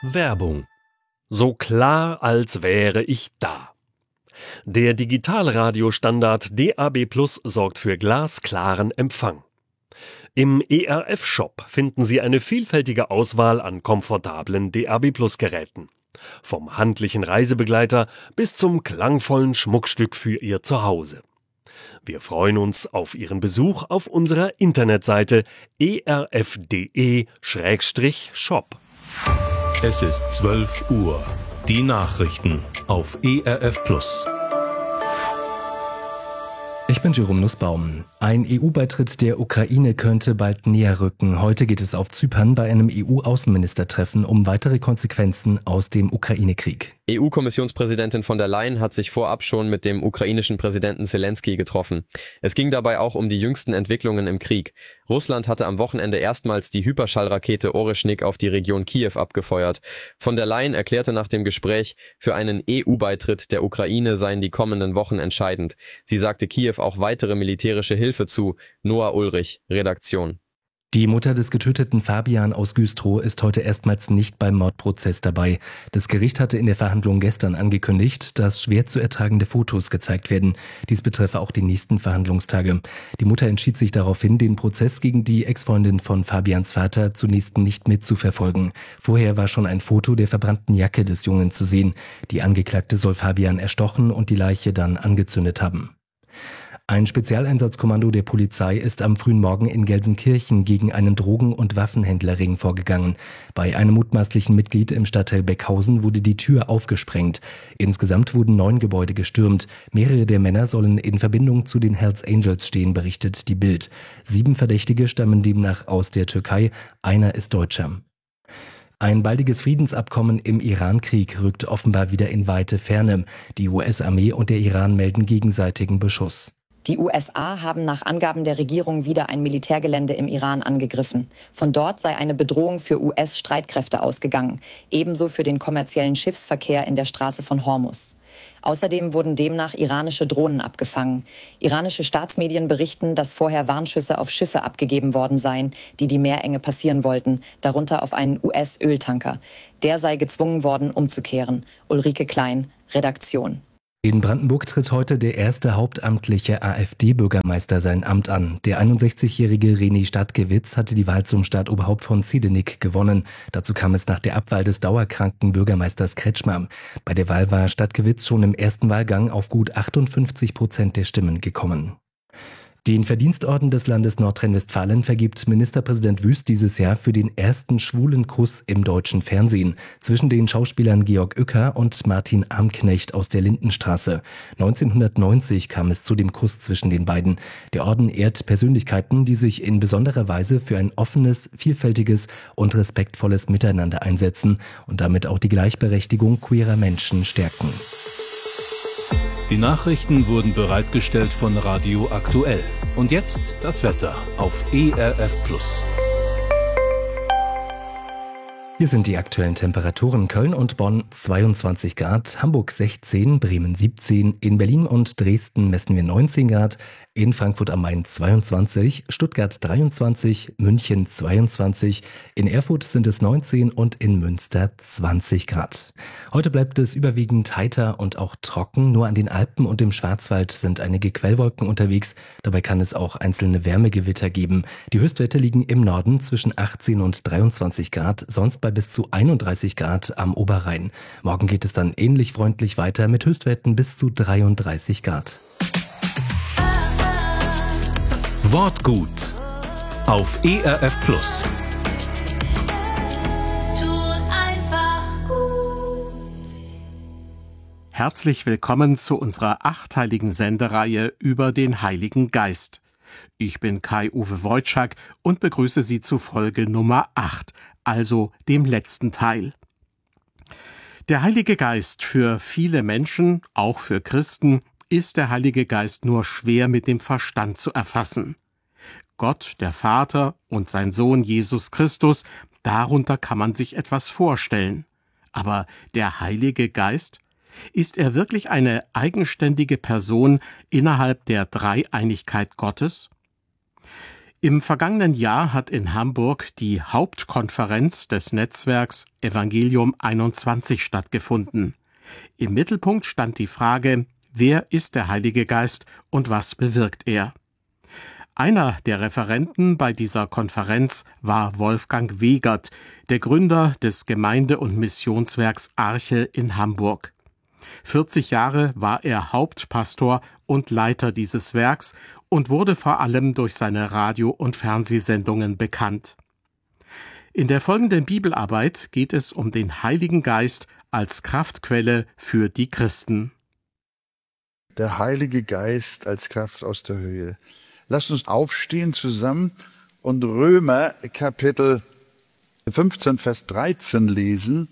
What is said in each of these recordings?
Werbung. So klar, als wäre ich da. Der Digitalradiostandard DAB+ sorgt für glasklaren Empfang. Im ERF-Shop finden Sie eine vielfältige Auswahl an komfortablen DAB+-Geräten. Vom handlichen Reisebegleiter bis zum klangvollen Schmuckstück für Ihr Zuhause. Wir freuen uns auf Ihren Besuch auf unserer Internetseite erf.de/shop. Es ist 12 Uhr. Die Nachrichten auf ERF+. Ich bin Jerome Nussbaum. Ein EU-Beitritt der Ukraine könnte bald näher rücken. Heute geht es auf Zypern bei einem EU-Außenministertreffen um weitere Konsequenzen aus dem Ukraine-Krieg. EU-Kommissionspräsidentin von der Leyen hat sich vorab schon mit dem ukrainischen Präsidenten Zelensky getroffen. Es ging dabei auch um die jüngsten Entwicklungen im Krieg. Russland hatte am Wochenende erstmals die Hyperschallrakete Oryshnik auf die Region Kiew abgefeuert. Von der Leyen erklärte nach dem Gespräch, für einen EU-Beitritt der Ukraine seien die kommenden Wochen entscheidend. Sie sagte Kiew auch weitere militärische Hilfe zu. Noah Ulrich, Redaktion. Die Mutter des getöteten Fabian aus Güstrow ist heute erstmals nicht beim Mordprozess dabei. Das Gericht hatte in der Verhandlung gestern angekündigt, dass schwer zu ertragende Fotos gezeigt werden. Dies betreffe auch die nächsten Verhandlungstage. Die Mutter entschied sich daraufhin, den Prozess gegen die Ex-Freundin von Fabians Vater zunächst nicht mitzuverfolgen. Vorher war schon ein Foto der verbrannten Jacke des Jungen zu sehen. Die Angeklagte soll Fabian erstochen und die Leiche dann angezündet haben. Ein Spezialeinsatzkommando der Polizei ist am frühen Morgen in Gelsenkirchen gegen einen Drogen- und Waffenhändlerring vorgegangen. Bei einem mutmaßlichen Mitglied im Stadtteil Beckhausen wurde die Tür aufgesprengt. Insgesamt wurden 9 Gebäude gestürmt. Mehrere der Männer sollen in Verbindung zu den Hells Angels stehen, berichtet die Bild. 7 Verdächtige stammen demnach aus der Türkei, einer ist Deutscher. Ein baldiges Friedensabkommen im Iran-Krieg rückt offenbar wieder in weite Ferne. Die US-Armee und der Iran melden gegenseitigen Beschuss. Die USA haben nach Angaben der Regierung wieder ein Militärgelände im Iran angegriffen. Von dort sei eine Bedrohung für US-Streitkräfte ausgegangen, ebenso für den kommerziellen Schiffsverkehr in der Straße von Hormuz. Außerdem wurden demnach iranische Drohnen abgefangen. Iranische Staatsmedien berichten, dass vorher Warnschüsse auf Schiffe abgegeben worden seien, die die Meerenge passieren wollten, darunter auf einen US-Öltanker. Der sei gezwungen worden, umzukehren. Ulrike Klein, Redaktion. In Brandenburg tritt heute der erste hauptamtliche AfD-Bürgermeister sein Amt an. Der 61-jährige René Stadtgewitz hatte die Wahl zum Stadtoberhaupt von Ziedenik gewonnen. Dazu kam es nach der Abwahl des dauerkranken Bürgermeisters Kretschmer. Bei der Wahl war Stadtgewitz schon im ersten Wahlgang auf gut 58% der Stimmen gekommen. Den Verdienstorden des Landes Nordrhein-Westfalen vergibt Ministerpräsident Wüst dieses Jahr für den ersten schwulen Kuss im deutschen Fernsehen zwischen den Schauspielern Georg Uecker und Martin Armknecht aus der Lindenstraße. 1990 kam es zu dem Kuss zwischen den beiden. Der Orden ehrt Persönlichkeiten, die sich in besonderer Weise für ein offenes, vielfältiges und respektvolles Miteinander einsetzen und damit auch die Gleichberechtigung queerer Menschen stärken. Die Nachrichten wurden bereitgestellt von Radio Aktuell. Und jetzt das Wetter auf ERF+. Hier sind die aktuellen Temperaturen: Köln und Bonn 22 Grad, Hamburg 16, Bremen 17, in Berlin und Dresden messen wir 19 Grad, in Frankfurt am Main 22, Stuttgart 23, München 22, in Erfurt sind es 19 und in Münster 20 Grad. Heute bleibt es überwiegend heiter und auch trocken, nur an den Alpen und im Schwarzwald sind einige Quellwolken unterwegs, dabei kann es auch einzelne Wärmegewitter geben. Die Höchstwerte liegen im Norden zwischen 18 und 23 Grad, sonst bei bis zu 31 Grad am Oberrhein. Morgen geht es dann ähnlich freundlich weiter mit Höchstwerten bis zu 33 Grad. Wortgut auf ERF+. Herzlich willkommen zu unserer 8-teiligen Sendereihe über den Heiligen Geist. Ich bin Kai-Uwe Wojczak und begrüße Sie zu Folge Nummer 8, also dem letzten Teil. Der Heilige Geist für viele Menschen, auch für Christen, ist der Heilige Geist nur schwer mit dem Verstand zu erfassen. Gott, der Vater und sein Sohn Jesus Christus, darunter kann man sich etwas vorstellen. Aber der Heilige Geist? Ist er wirklich eine eigenständige Person innerhalb der Dreieinigkeit Gottes? Im vergangenen Jahr hat in Hamburg die Hauptkonferenz des Netzwerks Evangelium 21 stattgefunden. Im Mittelpunkt stand die Frage, wer ist der Heilige Geist und was bewirkt er? Einer der Referenten bei dieser Konferenz war Wolfgang Wegert, der Gründer des Gemeinde- und Missionswerks Arche in Hamburg. 40 Jahre war er Hauptpastor und Leiter dieses Werks und wurde vor allem durch seine Radio- und Fernsehsendungen bekannt. In der folgenden Bibelarbeit geht es um den Heiligen Geist als Kraftquelle für die Christen. Der Heilige Geist als Kraft aus der Höhe. Lasst uns aufstehen zusammen und Römer Kapitel 15, Vers 13 lesen.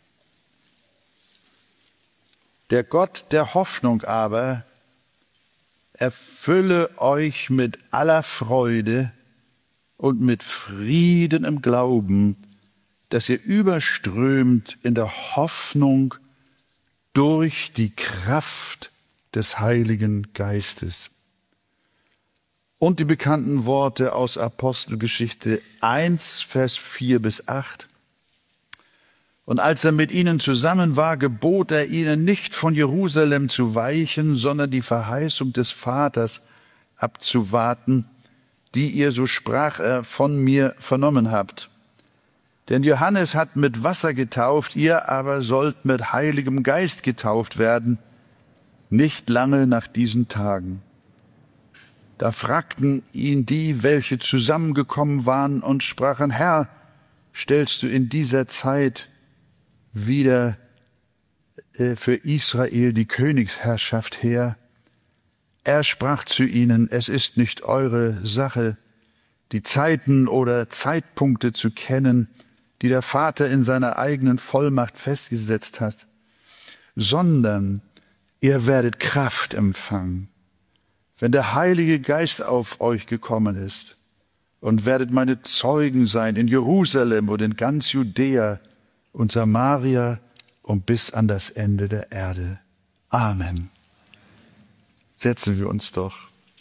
Der Gott der Hoffnung aber erfülle euch mit aller Freude und mit Frieden im Glauben, dass ihr überströmt in der Hoffnung durch die Kraft des Heiligen Geistes. Und die bekannten Worte aus Apostelgeschichte 1, Vers 4 bis 8. Und als er mit ihnen zusammen war, gebot er ihnen nicht von Jerusalem zu weichen, sondern die Verheißung des Vaters abzuwarten, die ihr, so sprach er, von mir vernommen habt. Denn Johannes hat mit Wasser getauft, ihr aber sollt mit Heiligem Geist getauft werden, nicht lange nach diesen Tagen. Da fragten ihn die, welche zusammengekommen waren, und sprachen, Herr, stellst du in dieser Zeit wieder für Israel die Königsherrschaft her? Er sprach zu ihnen, es ist nicht eure Sache, die Zeiten oder Zeitpunkte zu kennen, die der Vater in seiner eigenen Vollmacht festgesetzt hat, sondern ihr werdet Kraft empfangen, wenn der Heilige Geist auf euch gekommen ist, und werdet meine Zeugen sein in Jerusalem und in ganz Judäa und Samaria und bis an das Ende der Erde. Amen. Setzen wir uns doch.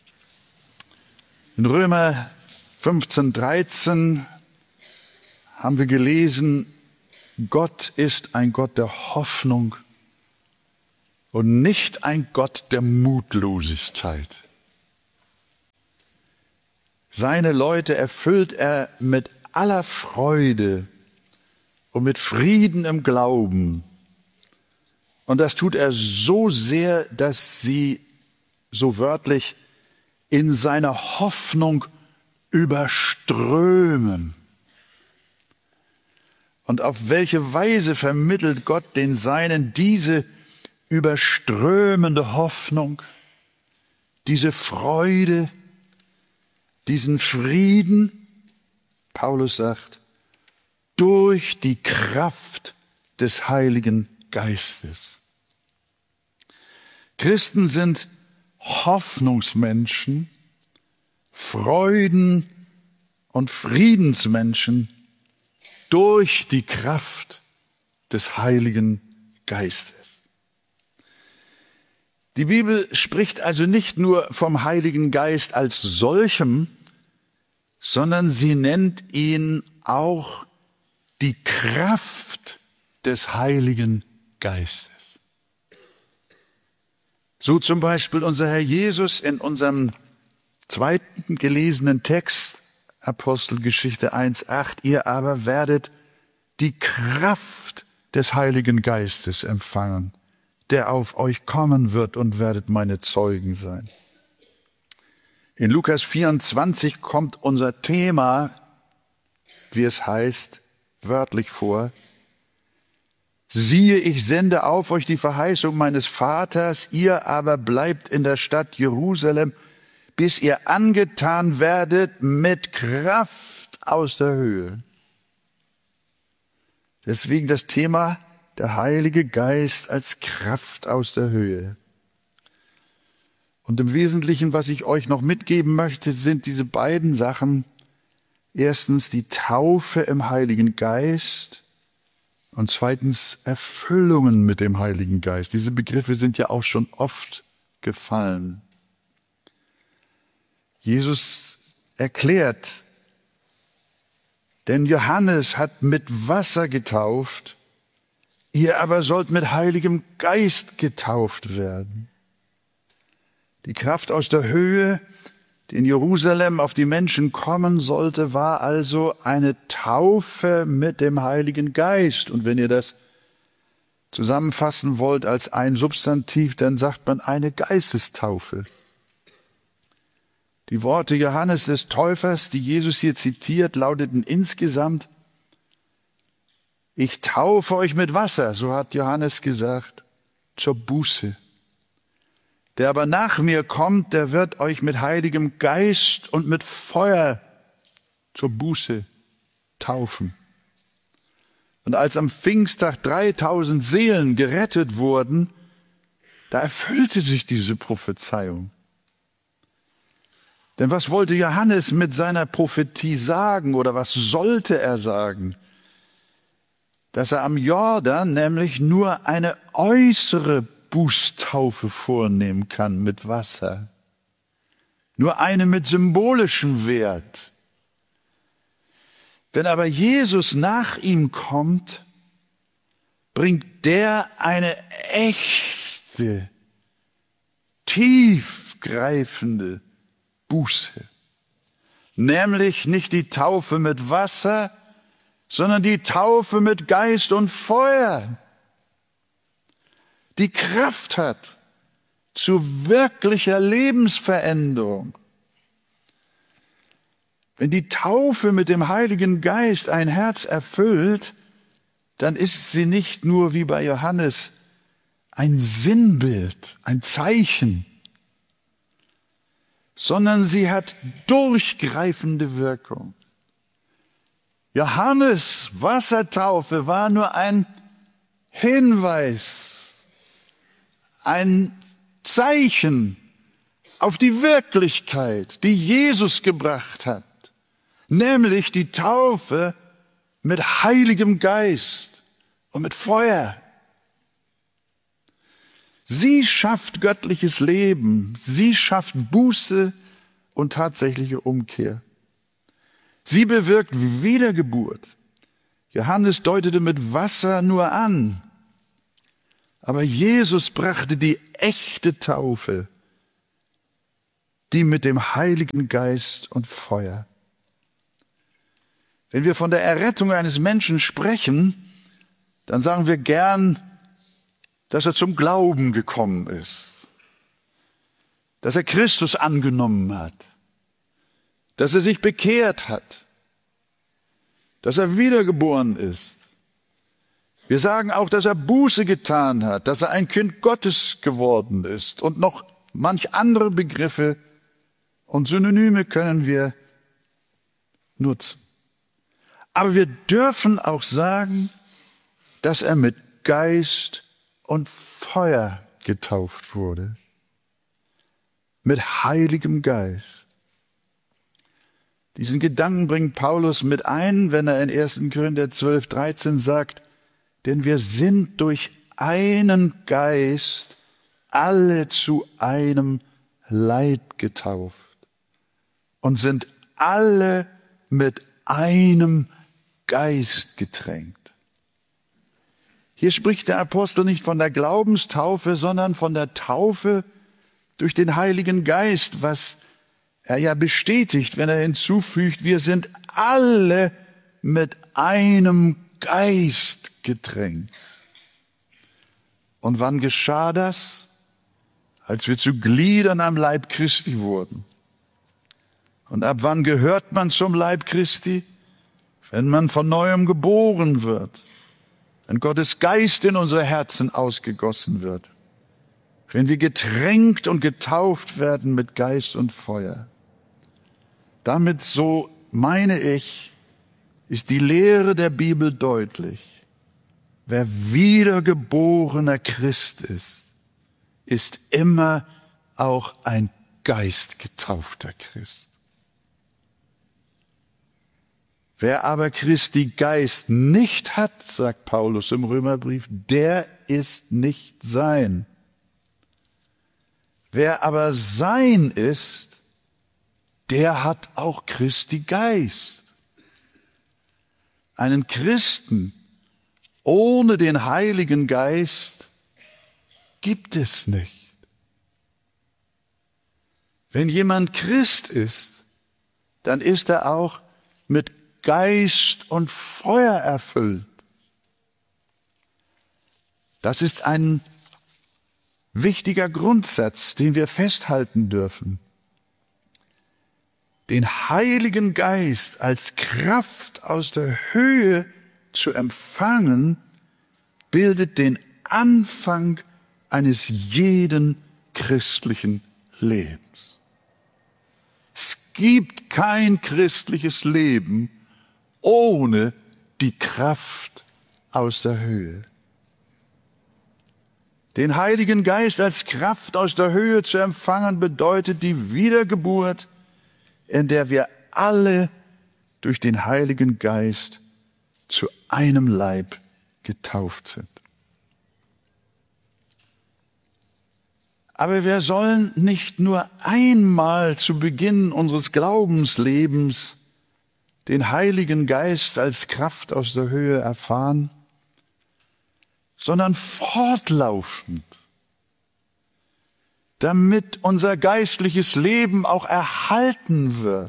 In Römer 15, 13 haben wir gelesen, Gott ist ein Gott der Hoffnung und nicht ein Gott der Mutlosigkeit. Seine Leute erfüllt er mit aller Freude und mit Frieden im Glauben. Und das tut er so sehr, dass sie, so wörtlich, in seiner Hoffnung überströmen. Und auf welche Weise vermittelt Gott den Seinen diese überströmende Hoffnung, diese Freude, diesen Frieden? Paulus sagt, durch die Kraft des Heiligen Geistes. Christen sind Hoffnungsmenschen, Freuden- und Friedensmenschen durch die Kraft des Heiligen Geistes. Die Bibel spricht also nicht nur vom Heiligen Geist als solchem, sondern sie nennt ihn auch die Kraft des Heiligen Geistes. So zum Beispiel unser Herr Jesus in unserem zweiten gelesenen Text, Apostelgeschichte 1,8, ihr aber werdet die Kraft des Heiligen Geistes empfangen, der auf euch kommen wird, und werdet meine Zeugen sein. In Lukas 24 kommt unser Thema, wie es heißt, wörtlich vor: Siehe, ich sende auf euch die Verheißung meines Vaters, ihr aber bleibt in der Stadt Jerusalem, bis ihr angetan werdet mit Kraft aus der Höhe. Deswegen das Thema, der Heilige Geist als Kraft aus der Höhe. Und im Wesentlichen, was ich euch noch mitgeben möchte, sind diese beiden Sachen. Erstens die Taufe im Heiligen Geist und zweitens Erfüllungen mit dem Heiligen Geist. Diese Begriffe sind ja auch schon oft gefallen. Jesus erklärt, denn Johannes hat mit Wasser getauft, ihr aber sollt mit Heiligem Geist getauft werden. Die Kraft aus der Höhe, die in Jerusalem auf die Menschen kommen sollte, war also eine Taufe mit dem Heiligen Geist. Und wenn ihr das zusammenfassen wollt als ein Substantiv, dann sagt man eine Geistestaufe. Die Worte Johannes des Täufers, die Jesus hier zitiert, lauteten insgesamt: Ich taufe euch mit Wasser, so hat Johannes gesagt, zur Buße. Der aber nach mir kommt, der wird euch mit Heiligem Geist und mit Feuer zur Buße taufen. Und als am Pfingsttag 3000 Seelen gerettet wurden, da erfüllte sich diese Prophezeiung. Denn was wollte Johannes mit seiner Prophetie sagen oder was sollte er sagen? Dass er am Jordan nämlich nur eine äußere Bußtaufe vornehmen kann mit Wasser. Nur eine mit symbolischem Wert. Wenn aber Jesus nach ihm kommt, bringt der eine echte, tiefgreifende Buße. Nämlich nicht die Taufe mit Wasser, sondern die Taufe mit Geist und Feuer, die Kraft hat zu wirklicher Lebensveränderung. Wenn die Taufe mit dem Heiligen Geist ein Herz erfüllt, dann ist sie nicht nur wie bei Johannes ein Sinnbild, ein Zeichen, sondern sie hat durchgreifende Wirkung. Johannes' Wassertaufe war nur ein Hinweis, ein Zeichen auf die Wirklichkeit, die Jesus gebracht hat, nämlich die Taufe mit Heiligem Geist und mit Feuer. Sie schafft göttliches Leben, sie schafft Buße und tatsächliche Umkehr. Sie bewirkt Wiedergeburt. Johannes deutete mit Wasser nur an, aber Jesus brachte die echte Taufe, die mit dem Heiligen Geist und Feuer. Wenn wir von der Errettung eines Menschen sprechen, dann sagen wir gern, dass er zum Glauben gekommen ist, dass er Christus angenommen hat, dass er sich bekehrt hat, dass er wiedergeboren ist. Wir sagen auch, dass er Buße getan hat, dass er ein Kind Gottes geworden ist und noch manch andere Begriffe und Synonyme können wir nutzen. Aber wir dürfen auch sagen, dass er mit Geist und Feuer getauft wurde. Mit Heiligem Geist. Diesen Gedanken bringt Paulus mit ein, wenn er in 1. Korinther 12,13 sagt, denn wir sind durch einen Geist alle zu einem Leib getauft und sind alle mit einem Geist getränkt. Hier spricht der Apostel nicht von der Glaubenstaufe, sondern von der Taufe durch den Heiligen Geist, was er ja bestätigt, wenn er hinzufügt, wir sind alle mit einem Geist getränkt. Und wann geschah das? Als wir zu Gliedern am Leib Christi wurden. Und ab wann gehört man zum Leib Christi? Wenn man von Neuem geboren wird. Wenn Gottes Geist in unsere Herzen ausgegossen wird. Wenn wir getränkt und getauft werden mit Geist und Feuer. Damit, so meine ich, ist die Lehre der Bibel deutlich. Wer wiedergeborener Christ ist, ist immer auch ein geistgetaufter Christ. Wer aber Christi Geist nicht hat, sagt Paulus im Römerbrief, der ist nicht sein. Wer aber sein ist, der hat auch Christi Geist. Einen Christen ohne den Heiligen Geist gibt es nicht. Wenn jemand Christ ist, dann ist er auch mit Geist und Feuer erfüllt. Das ist ein wichtiger Grundsatz, den wir festhalten dürfen. Den Heiligen Geist als Kraft aus der Höhe zu empfangen, bildet den Anfang eines jeden christlichen Lebens. Es gibt kein christliches Leben ohne die Kraft aus der Höhe. Den Heiligen Geist als Kraft aus der Höhe zu empfangen, bedeutet die Wiedergeburt, in der wir alle durch den Heiligen Geist zu einem Leib getauft sind. Aber wir sollen nicht nur einmal zu Beginn unseres Glaubenslebens den Heiligen Geist als Kraft aus der Höhe erfahren, sondern fortlaufend, damit unser geistliches Leben auch erhalten wird.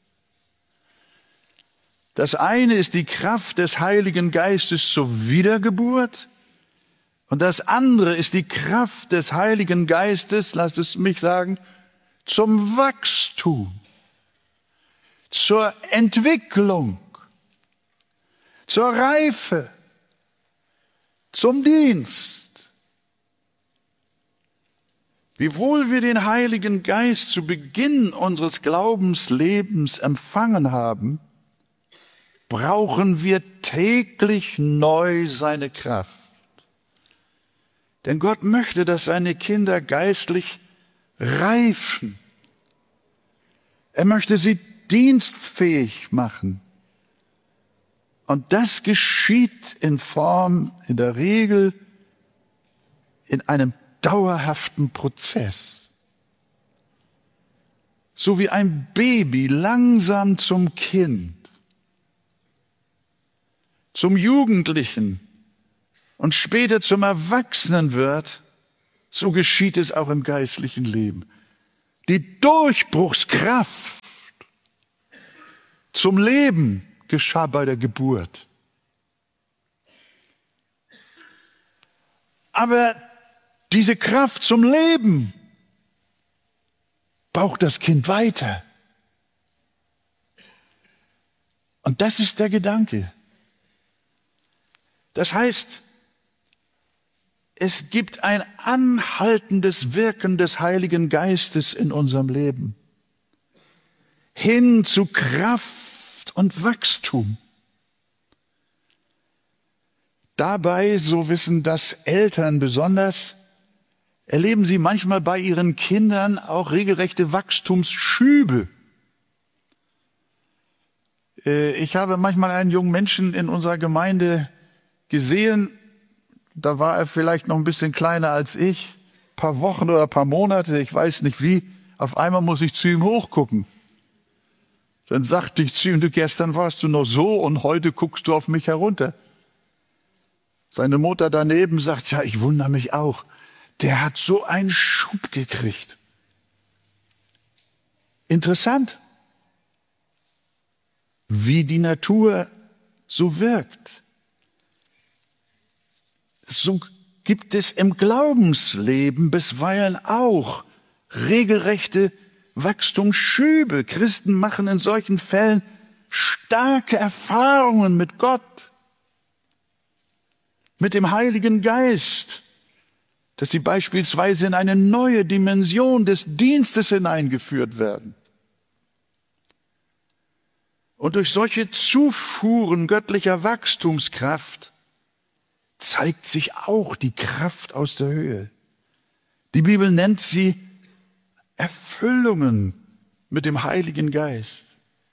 Das eine ist die Kraft des Heiligen Geistes zur Wiedergeburt und das andere ist die Kraft des Heiligen Geistes, lasst es mich sagen, zum Wachstum, zur Entwicklung, zur Reife, zum Dienst. Wiewohl wir den Heiligen Geist zu Beginn unseres Glaubenslebens empfangen haben, brauchen wir täglich neu seine Kraft. Denn Gott möchte, dass seine Kinder geistlich reifen. Er möchte sie dienstfähig machen. Und das geschieht in der Regel, in einem dauerhaften Prozess. So wie ein Baby langsam zum Kind, zum Jugendlichen und später zum Erwachsenen wird, so geschieht es auch im geistlichen Leben. Die Durchbruchskraft zum Leben geschah bei der Geburt. Aber diese Kraft zum Leben braucht das Kind weiter. Und das ist der Gedanke. Das heißt, es gibt ein anhaltendes Wirken des Heiligen Geistes in unserem Leben. Hin zu Kraft und Wachstum. Dabei, so wissen das Eltern besonders, erleben sie manchmal bei ihren Kindern auch regelrechte Wachstumsschübe. Ich habe manchmal einen jungen Menschen in unserer Gemeinde gesehen, da war er vielleicht noch ein bisschen kleiner als ich, ein paar Wochen oder ein paar Monate, ich weiß nicht wie, auf einmal muss ich zu ihm hochgucken. Dann sagte ich zu ihm, du, gestern warst du noch so und heute guckst du auf mich herunter. Seine Mutter daneben sagt, ja, ich wundere mich auch, der hat so einen Schub gekriegt. Interessant, wie die Natur so wirkt. So gibt es im Glaubensleben bisweilen auch regelrechte Wachstumsschübe. Christen machen in solchen Fällen starke Erfahrungen mit Gott, mit dem Heiligen Geist, dass sie beispielsweise in eine neue Dimension des Dienstes hineingeführt werden. Und durch solche Zufuhren göttlicher Wachstumskraft zeigt sich auch die Kraft aus der Höhe. Die Bibel nennt sie Erfüllungen mit dem Heiligen Geist.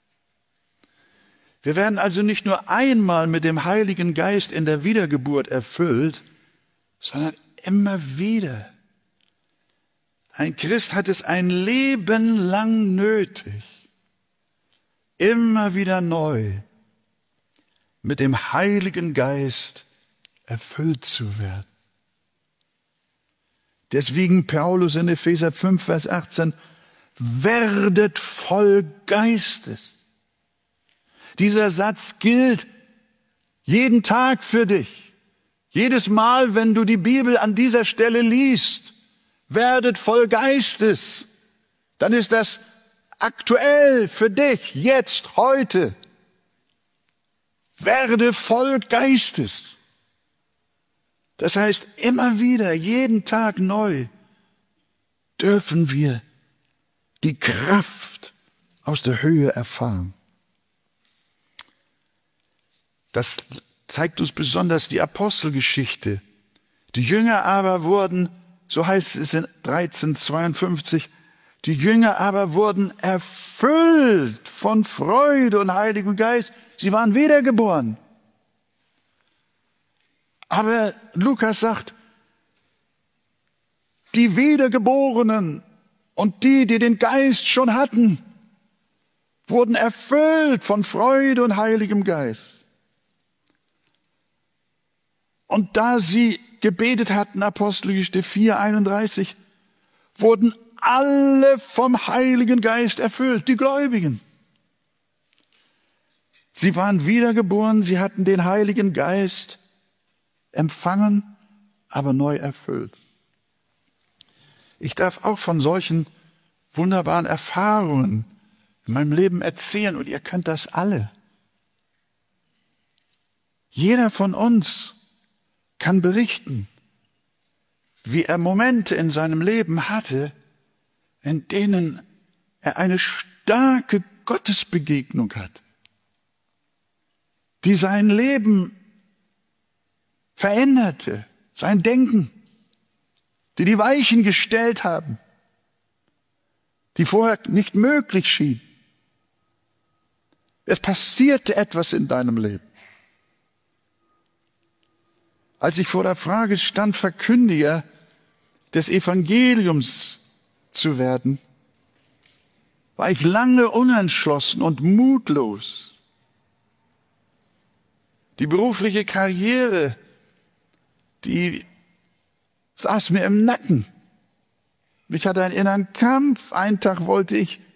Wir werden also nicht nur einmal mit dem Heiligen Geist in der Wiedergeburt erfüllt, sondern immer wieder. Ein Christ hat es ein Leben lang nötig, immer wieder neu mit dem Heiligen Geist erfüllt zu werden. Deswegen Paulus in Epheser 5, Vers 18, werdet voll Geistes. Dieser Satz gilt jeden Tag für dich. Jedes Mal, wenn du die Bibel an dieser Stelle liest, werdet voll Geistes, dann ist das aktuell für dich, jetzt, heute. Werde voll Geistes. Das heißt, immer wieder, jeden Tag neu, dürfen wir die Kraft aus der Höhe erfahren. Das zeigt uns besonders die Apostelgeschichte. Die Jünger aber wurden, so heißt es in 13,52, die Jünger aber wurden erfüllt von Freude und Heiligem Geist. Sie waren wiedergeboren. Aber Lukas sagt, die Wiedergeborenen und die den Geist schon hatten, wurden erfüllt von Freude und Heiligem Geist. Und da sie gebetet hatten, Apostelgeschichte 4,31, wurden alle vom Heiligen Geist erfüllt, die Gläubigen. Sie waren wiedergeboren, sie hatten den Heiligen Geist empfangen, aber neu erfüllt. Ich darf auch von solchen wunderbaren Erfahrungen in meinem Leben erzählen und ihr könnt das alle. Jeder von uns kann berichten, wie er Momente in seinem Leben hatte, in denen er eine starke Gottesbegegnung hat, die sein Leben veränderte, sein Denken, die Weichen gestellt haben, die vorher nicht möglich schienen. Es passierte etwas in deinem Leben. Als ich vor der Frage stand, Verkündiger des Evangeliums zu werden, war ich lange unentschlossen und mutlos. Die berufliche Karriere, die saß mir im Nacken. Ich hatte einen inneren Kampf. Einen Tag wollte ich